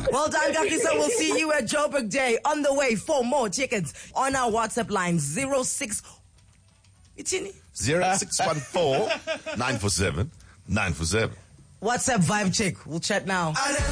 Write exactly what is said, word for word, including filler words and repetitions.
Well done, Kakisa. We'll see you at Joburg Day. On the way for more tickets on our WhatsApp line zero six. It's in zero six one four nine four seven nine four seven. WhatsApp vibe check. We'll chat now.